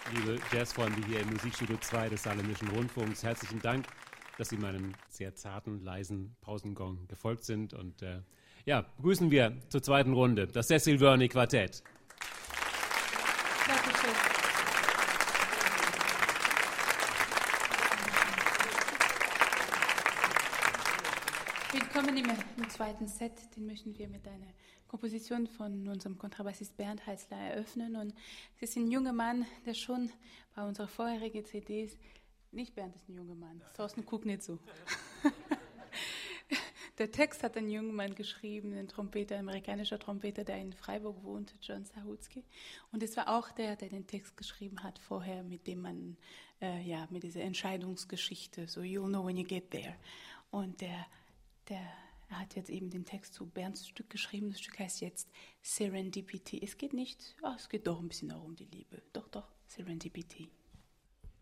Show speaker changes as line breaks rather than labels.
liebe Jazzfreunde hier im Musikstudio 2 des Saarländischen Rundfunks. Herzlichen Dank, dass Sie meinem sehr zarten, leisen Pausengong gefolgt sind. Und begrüßen wir zur zweiten Runde das Cecil Verney Quartett.
Dankeschön. Willkommen im zweiten Set. Den möchten wir mit einer Komposition von unserem Kontrabassist Bernd Heißler eröffnen. Und es ist ein junger Mann, der schon bei unserer vorherigen CD, nicht Bernd ist ein junger Mann, Thorsten, guck nicht so. Der Text hat ein junger Mann geschrieben, ein Trompeter, amerikanischer Trompeter, der in Freiburg wohnte, John Sahutsky. Und es war auch der den Text geschrieben hat vorher, mit dem man, mit dieser Entscheidungsgeschichte, so you'll know when you get there. Und er hat jetzt eben den Text zu Bernds Stück geschrieben. Das Stück heißt jetzt Serendipity. Es geht nicht, es geht doch ein bisschen auch um die Liebe. Doch, Serendipity.